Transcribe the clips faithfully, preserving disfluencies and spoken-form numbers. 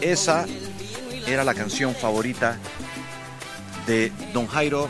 esa era la canción favorita de don Jairo,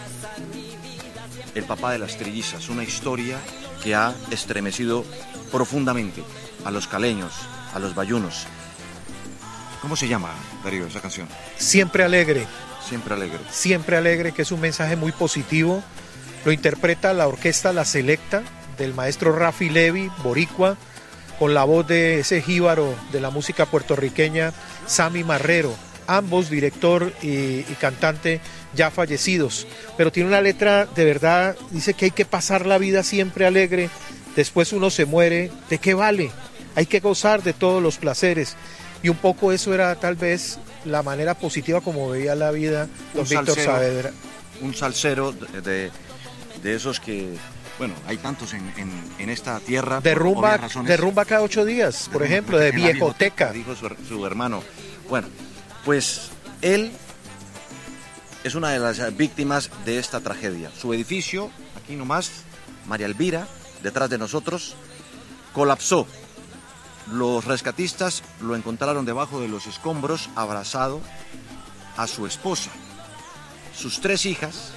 el papá de las trillizas, una historia que ha estremecido profundamente a los caleños, a los bayunos. ¿Cómo se llama, Darío, esa canción? Siempre alegre. Siempre alegre. Siempre alegre, que es un mensaje muy positivo. Lo interpreta la orquesta La Selecta, del maestro Rafi Levi, boricua, con la voz de ese jíbaro de la música puertorriqueña, Sammy Marrero, ambos director y, y cantante ya fallecidos, pero tiene una letra de verdad, dice que hay que pasar la vida siempre alegre, después uno se muere, ¿de qué vale? Hay que gozar de todos los placeres, y un poco eso era tal vez la manera positiva como veía la vida don Víctor Saavedra. Un salsero de, de, de esos que... Bueno, hay tantos en, en, en esta tierra. De rumba, de rumba cada ocho días, por ejemplo, de viejoteca. Dijo su, su hermano. Bueno, pues él es una de las víctimas de esta tragedia. Su edificio, aquí nomás, María Elvira, detrás de nosotros, colapsó. Los rescatistas lo encontraron debajo de los escombros, abrazado a su esposa. Sus tres hijas,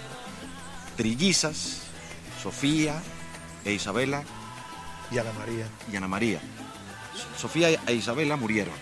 trillizas, Sofía e Isabela y Ana María. Y Ana María. Sofía e Isabela murieron,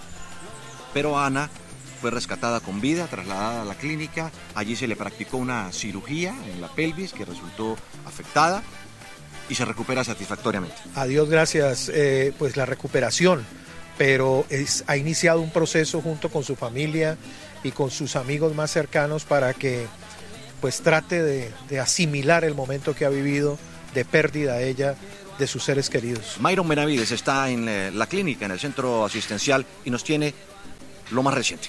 pero Ana fue rescatada con vida, trasladada a la clínica. Allí se le practicó una cirugía en la pelvis que resultó afectada y se recupera satisfactoriamente. A Dios gracias, eh, pues la recuperación, pero es, ha iniciado un proceso junto con su familia y con sus amigos más cercanos para que pues trate de, de asimilar el momento que ha vivido de pérdida ella de sus seres queridos. Myron Benavides está en eh, la clínica, en el centro asistencial, y nos tiene lo más reciente.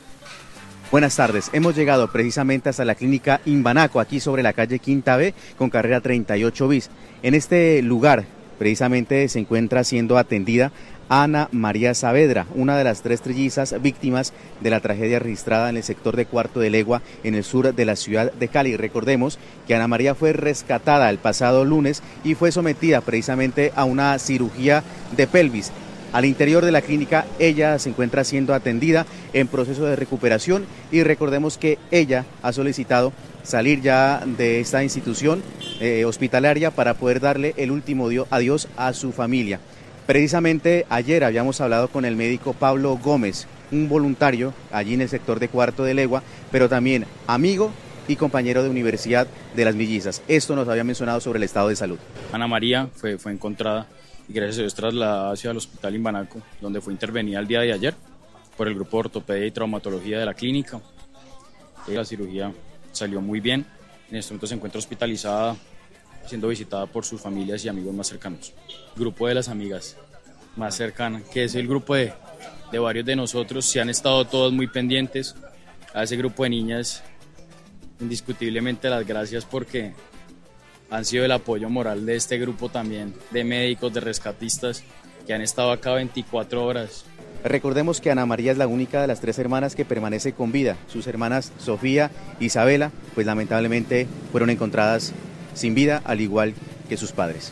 Buenas tardes, hemos llegado precisamente hasta la clínica Imbanaco, aquí sobre la calle Quinta B, con carrera treinta y ocho bis. En este lugar precisamente se encuentra siendo atendida Ana María Saavedra, una de las tres trillizas víctimas de la tragedia registrada en el sector de Cuarto de Legua, en el sur de la ciudad de Cali. Recordemos que Ana María fue rescatada el pasado lunes y fue sometida precisamente a una cirugía de pelvis. Al interior de la clínica ella se encuentra siendo atendida en proceso de recuperación, y recordemos que ella ha solicitado salir ya de esta institución eh, hospitalaria para poder darle el último adiós a su familia. Precisamente ayer habíamos hablado con el médico Pablo Gómez, un voluntario allí en el sector de Cuarto de Legua, pero también amigo y compañero de universidad de las mellizas. Esto nos había mencionado sobre el estado de salud. Ana María fue, fue encontrada y gracias a Dios trasladada hacia el hospital Imbanaco, donde fue intervenida el día de ayer por el grupo de ortopedia y traumatología de la clínica. La cirugía salió muy bien, en este momento se encuentra hospitalizada, siendo visitada por sus familias y amigos más cercanos. El grupo de las amigas más cercanas, que es el grupo de, de varios de nosotros, se han estado todos muy pendientes. A ese grupo de niñas, indiscutiblemente las gracias, porque han sido el apoyo moral de este grupo también, de médicos, de rescatistas, que han estado acá veinticuatro horas. Recordemos que Ana María es la única de las tres hermanas que permanece con vida. Sus hermanas Sofía e Isabela, pues lamentablemente fueron encontradas sin vida, al igual que sus padres.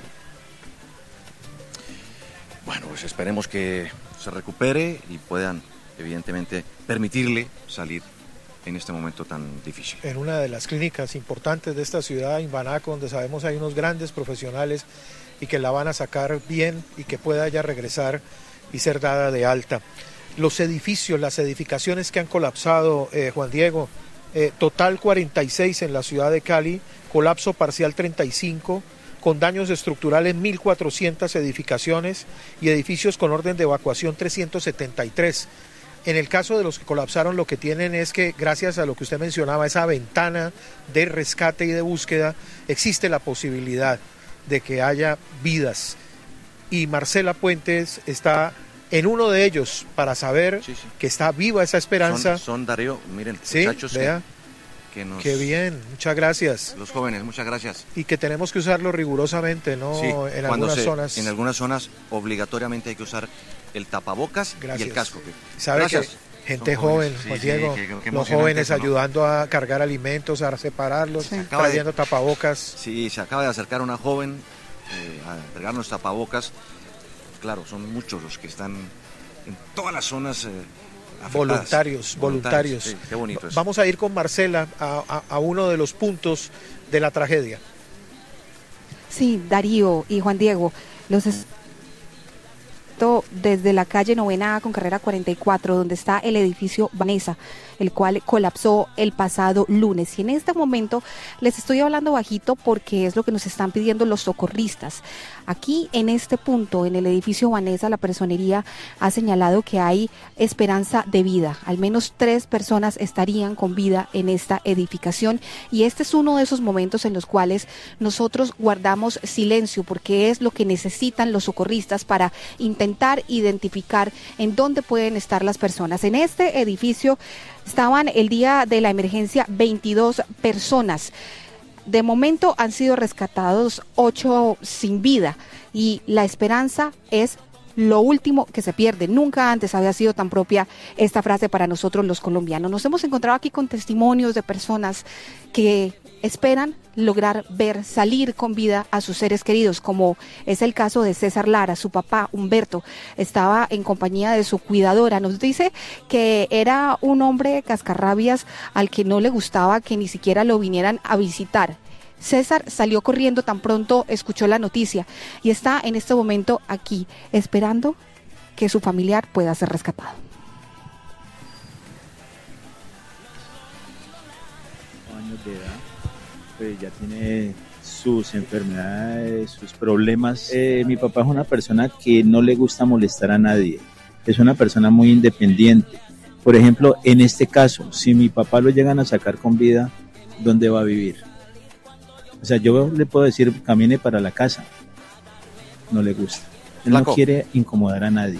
Bueno, pues esperemos que se recupere y puedan, evidentemente, permitirle salir en este momento tan difícil. En una de las clínicas importantes de esta ciudad, Imbanaco, donde sabemos hay unos grandes profesionales y que la van a sacar bien y que pueda ya regresar y ser dada de alta. Los edificios, las edificaciones que han colapsado, eh, Juan Diego, eh, total cuarenta y seis en la ciudad de Cali, colapso parcial treinta y cinco, con daños estructurales mil cuatrocientas edificaciones y edificios con orden de evacuación trescientos setenta y tres. En el caso de los que colapsaron, lo que tienen es que, gracias a lo que usted mencionaba, esa ventana de rescate y de búsqueda, existe la posibilidad de que haya vidas. Y Marcela Puentes está en uno de ellos para saber sí, sí. que está viva esa esperanza. Son, son Darío, miren, sí, muchachos vea. Que, que nos... Qué bien, muchas gracias. Los jóvenes, muchas gracias. Y que tenemos que usarlo rigurosamente, ¿no? Sí, en algunas se, zonas. En algunas zonas obligatoriamente hay que usar el tapabocas gracias. y el casco. ¿Sabe gracias. Que gente joven, sí, Juan sí, Diego, que, que los jóvenes ¿no? ayudando a cargar alimentos, a separarlos, sí. trayendo de, tapabocas. Sí, se acaba de acercar una joven eh, a entregarnos tapabocas. Claro, son muchos los que están en todas las zonas eh, afectadas. Voluntarios, voluntarios. Sí, qué bonito eso. Vamos a ir con Marcela a, a, a uno de los puntos de la tragedia. Sí, Darío y Juan Diego, los es... desde la calle Novena con carrera cuarenta y cuatro, donde está el edificio Vanessa, el cual colapsó el pasado lunes. Y en este momento les estoy hablando bajito porque es lo que nos están pidiendo los socorristas. Aquí en este punto, en el edificio Vanessa, la personería ha señalado que hay esperanza de vida. Al menos tres personas estarían con vida en esta edificación, y este es uno de esos momentos en los cuales nosotros guardamos silencio, porque es lo que necesitan los socorristas para intentar identificar en dónde pueden estar las personas. En este edificio estaban el día de la emergencia veintidós personas. De momento han sido rescatados ocho sin vida, y la esperanza es lo último que se pierde. Nunca antes había sido tan propia esta frase para nosotros los colombianos. Nos hemos encontrado aquí con testimonios de personas que esperan lograr ver salir con vida a sus seres queridos, como es el caso de César Lara. Su papá, Humberto, estaba en compañía de su cuidadora. Nos dice que era un hombre cascarrabias al que no le gustaba que ni siquiera lo vinieran a visitar. César salió corriendo tan pronto escuchó la noticia y está en este momento aquí, esperando que su familiar pueda ser rescatado. Años de edad, pues ya tiene sus enfermedades, sus problemas. Eh, mi papá es una persona que no le gusta molestar a nadie, es una persona muy independiente. Por ejemplo, en este caso, si mi papá lo llegan a sacar con vida, ¿dónde va a vivir? O sea, yo le puedo decir, camine para la casa. No le gusta. Él Flaco. no quiere incomodar a nadie.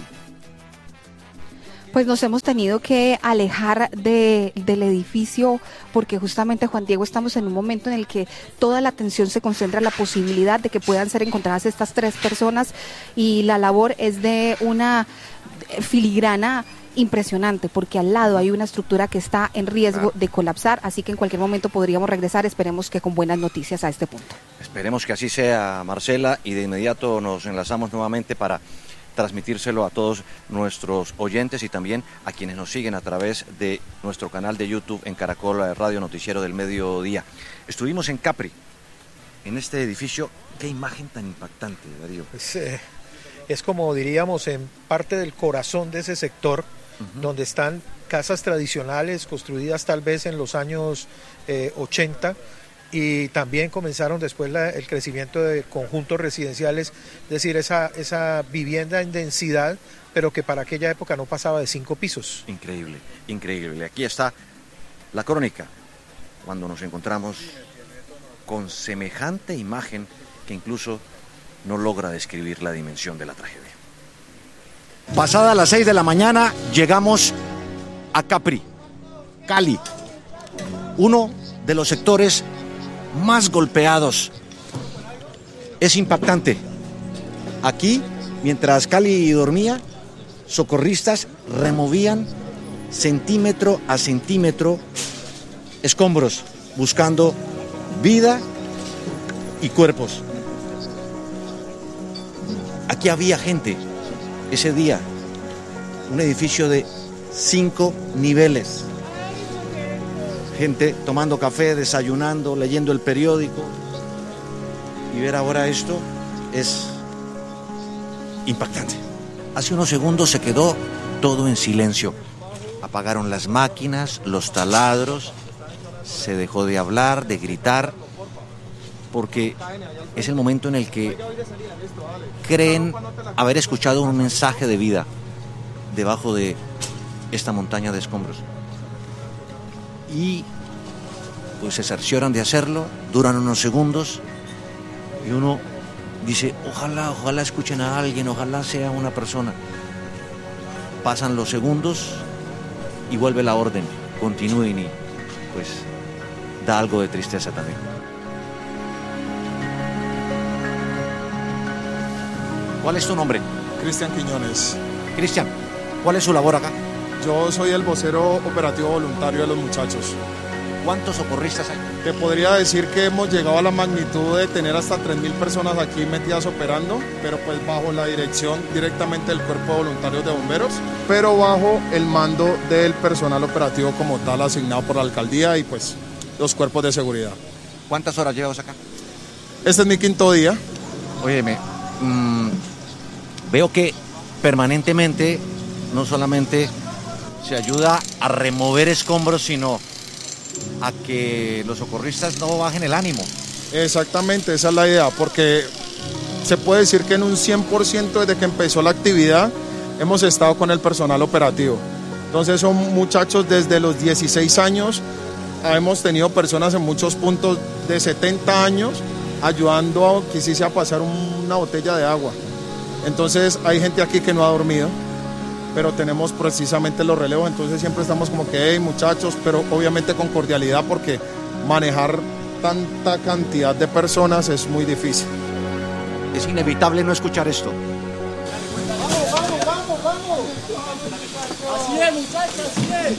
Pues nos hemos tenido que alejar de, del edificio porque justamente, Juan Diego, estamos en un momento en el que toda la atención se concentra en la posibilidad de que puedan ser encontradas estas tres personas, y la labor es de una filigrana impresionante, porque al lado hay una estructura que está en riesgo de colapsar, así que en cualquier momento podríamos regresar. Esperemos que con buenas noticias a este punto. Esperemos que así sea, Marcela, y de inmediato nos enlazamos nuevamente para transmitírselo a todos nuestros oyentes y también a quienes nos siguen a través de nuestro canal de YouTube en Caracol Radio Noticiero del Mediodía. Estuvimos en Capri, en este edificio. Qué imagen tan impactante, Darío. Pues, eh, es como diríamos en parte del corazón de ese sector, uh-huh, donde están casas tradicionales construidas tal vez en los años eh, ochenta, y también comenzaron después la, el crecimiento de conjuntos residenciales, es decir, esa, esa vivienda en densidad, pero que para aquella época no pasaba de cinco pisos. Increíble, increíble. Aquí está la crónica, cuando nos encontramos con semejante imagen que incluso no logra describir la dimensión de la tragedia. Pasada las seis de la mañana llegamos a Capri, Cali, uno de los sectores más golpeados. Es impactante. Aquí, mientras Cali dormía, socorristas removían centímetro a centímetro escombros, buscando vida y cuerpos. Aquí había gente ese día, un edificio de cinco niveles. Gente tomando café, desayunando, leyendo el periódico. Y ver ahora esto es impactante. Hace unos segundos se quedó todo en silencio. Apagaron las máquinas, los taladros, se dejó de hablar, de gritar, porque es el momento en el que creen haber escuchado un mensaje de vida debajo de esta montaña de escombros. Y pues se cercioran de hacerlo, duran unos segundos y uno dice, ojalá, ojalá escuchen a alguien, ojalá sea una persona. Pasan los segundos y vuelve la orden, continúen, y pues da algo de tristeza también. ¿Cuál es tu nombre? Cristian Quiñones. Cristian, ¿cuál es su labor acá? Yo soy el vocero operativo voluntario de los muchachos. ¿Cuántos socorristas hay? Te podría decir que hemos llegado a la magnitud de tener hasta tres mil personas aquí metidas operando, pero pues bajo la dirección directamente del Cuerpo de Voluntarios de Bomberos, pero bajo el mando del personal operativo como tal asignado por la alcaldía y pues los cuerpos de seguridad. ¿Cuántas horas llevas acá? Este es mi quinto día. Óyeme, mmm, veo que permanentemente no solamente se ayuda a remover escombros, sino a que los socorristas no bajen el ánimo. Exactamente, esa es la idea, porque se puede decir que en un cien por ciento desde que empezó la actividad hemos estado con el personal operativo. Entonces son muchachos desde los dieciséis años, hemos tenido personas en muchos puntos de setenta años ayudando a que sí sea pasar una botella de agua. Entonces hay gente aquí que no ha dormido, pero tenemos precisamente los relevos, entonces siempre estamos como que, hey muchachos, pero obviamente con cordialidad porque manejar tanta cantidad de personas es muy difícil. Es inevitable no escuchar esto. ¡Vamos, vamos, vamos, vamos! Así es, muchachos, así es.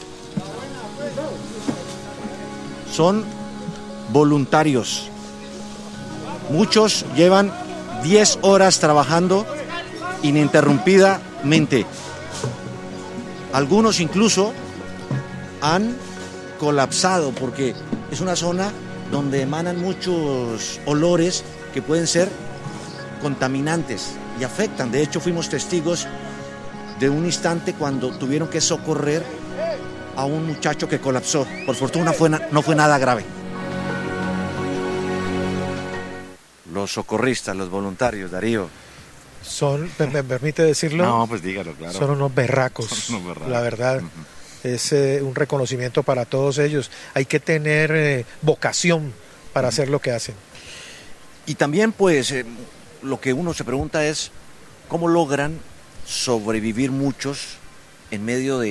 Son voluntarios. Muchos llevan diez horas trabajando ininterrumpidamente. Algunos incluso han colapsado porque es una zona donde emanan muchos olores que pueden ser contaminantes y afectan. De hecho, fuimos testigos de un instante cuando tuvieron que socorrer a un muchacho que colapsó. Por fortuna fue na- no fue nada grave. Los socorristas, los voluntarios, Darío. Son, ¿me, me permite decirlo? No, pues dígalo, claro. Son unos berracos, Son unos berracos. la verdad. Uh-huh. Es eh, un reconocimiento para todos ellos. Hay que tener eh, vocación para uh-huh. hacer lo que hacen. Y también, pues, eh, lo que uno se pregunta es, ¿cómo logran sobrevivir muchos en medio de